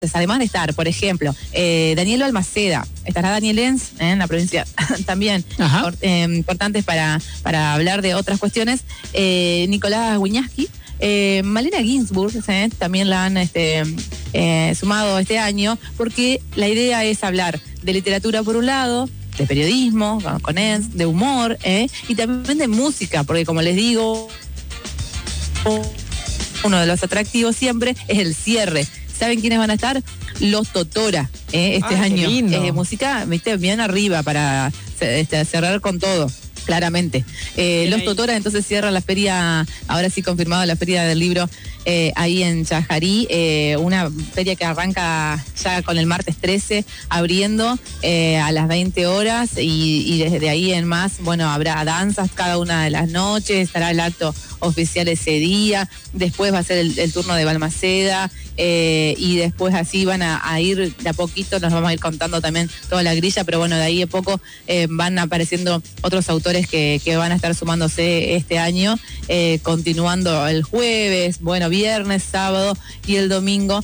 además de estar, por ejemplo, Daniel Balmaceda, estará Daniel Enz en la provincia también, importantes para hablar de otras cuestiones, Nicolás Wiñaski, Malena Ginsburg, también la han sumado este año, porque la idea es hablar de literatura por un lado, de periodismo, con Enz, de humor, y también de música, porque como les digo, uno de los atractivos siempre es el cierre. ¿Saben quiénes van a estar? Los Totora, este año. Música, viste, bien arriba para cerrar con todo, claramente. Los Totora entonces cierran la feria, ahora sí confirmado, la feria del libro ahí en Chajarí, una feria que arranca ya con el martes 13, abriendo a las 20 horas y desde ahí en más, bueno, habrá danzas cada una de las noches, estará el acto oficial ese día, después va a ser el turno de Balmaceda, y después así van a ir de a poquito, nos vamos a ir contando también toda la grilla, pero bueno, de ahí a poco van apareciendo otros autores que van a estar sumándose este año, continuando el jueves, bueno, viernes, sábado y el domingo,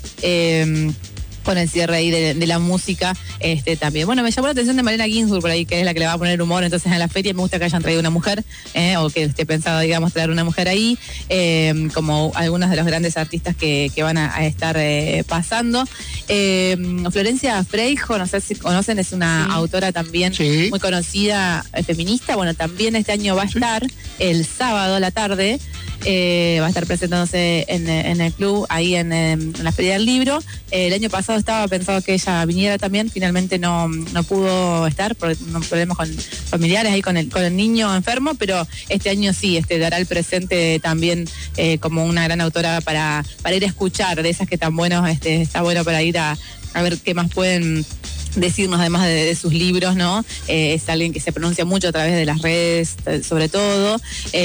con el cierre ahí de la música también. Bueno, me llamó la atención de Malena Ginsburg por ahí, que es la que le va a poner humor entonces en la feria. Me gusta que hayan traído una mujer, o que esté pensado, digamos, traer una mujer ahí, como algunos de los grandes artistas que van a estar pasando. Florencia Freijo, no sé si conocen, es una autora también muy conocida, feminista. Bueno, también este año va a estar el sábado a la tarde, va a estar presentándose en el club, ahí en la Feria del Libro. El año pasado estaba pensado que ella viniera también, finalmente no pudo estar por problemas con familiares ahí con el niño enfermo, pero este año sí, dará el presente también como una gran autora para ir a escuchar, de esas que tan buenos, está bueno para ir a ver qué más pueden decirnos además de sus libros, ¿no? Es alguien que se pronuncia mucho a través de las redes, sobre todo,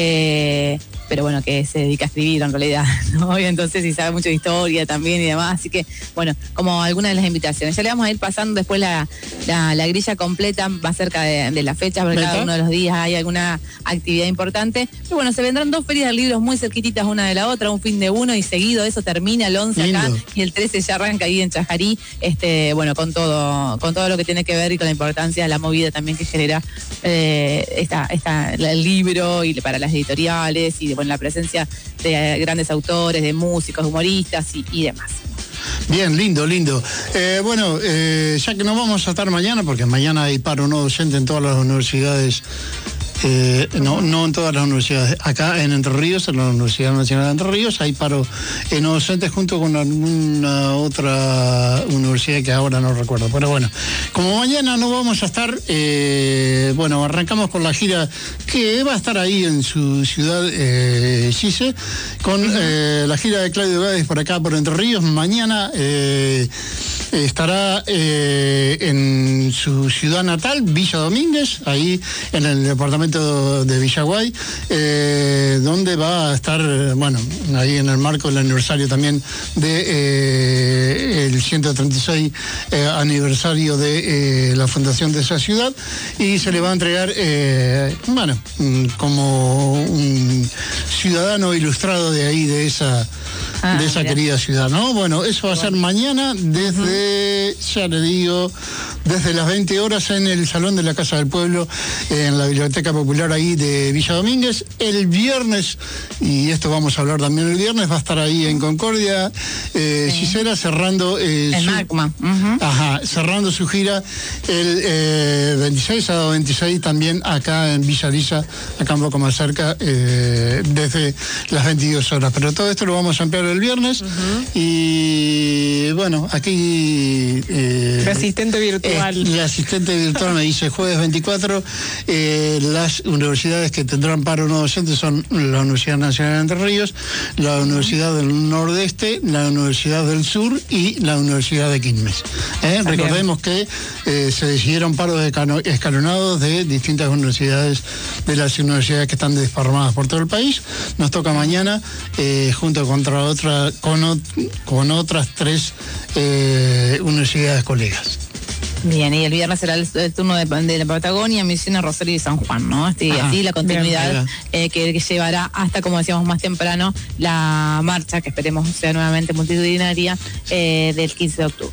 pero bueno, que se dedica a escribir en realidad, ¿no? Y entonces sí sabe mucho de historia también y demás, así que, bueno, como algunas de las invitaciones. Ya le vamos a ir pasando después la grilla completa, va cerca de la fecha, porque cada uno de los días hay alguna actividad importante. Pero bueno, se vendrán 2 ferias de libros muy cerquititas una de la otra, un fin de uno, y seguido eso termina el 11 acá, y el 13 ya arranca ahí en Chajarí, bueno, con todo lo que tiene que ver y con la importancia de la movida también que genera el libro, y para las editoriales, y bueno, la presencia de grandes autores, de músicos, humoristas y demás. Bien, lindo. Bueno, ya que no vamos a estar mañana, porque mañana hay paro no docente en todas las universidades, no en todas las universidades. Acá en Entre Ríos, en la Universidad Nacional de Entre Ríos, hay paro no docente junto con alguna otra universidad que ahora no recuerdo. Pero bueno, como mañana no vamos a estar, bueno, arrancamos con la gira que va a estar ahí en su ciudad, Gise, con la gira de Claudio Gades por acá, por Entre Ríos. Mañana estará en su ciudad natal, Villa Domínguez, ahí en el departamento de Villaguay, donde va a estar, bueno, ahí en el marco del aniversario también de el 136 aniversario de la fundación de esa ciudad, y se le va a entregar, bueno, como un ciudadano ilustrado de ahí, de esa querida ciudad, ¿no? Bueno, eso va a ser mañana desde, ya le digo, desde las 20 horas en el Salón de la Casa del Pueblo, en la Biblioteca Popular ahí de Villa Domínguez. El viernes, y esto vamos a hablar también el viernes, va a estar ahí en Concordia, Gisela, cerrando cerrando su gira el 26, sábado 26, también acá en Villa Lisa, acá un poco más cerca, desde las 22 horas. Pero todo esto lo vamos a ampliar el viernes, y bueno, aquí la asistente virtual. La asistente virtual me dice jueves 24, las universidades que tendrán paro no docente son la Universidad Nacional de Entre Ríos, la Universidad del Nordeste, la Universidad del Sur y la Universidad de Quilmes. Recordemos que se decidieron paros escalonados de distintas universidades, de las universidades que están desparramadas por todo el país. Nos toca mañana, junto con otras 3 universidades colegas. Bien, y el viernes será el turno de la Patagonia, Misiones, Rosario y San Juan, ¿no? Así la continuidad que llevará hasta, como decíamos más temprano, la marcha, que esperemos sea nuevamente multitudinaria, del 15 de octubre.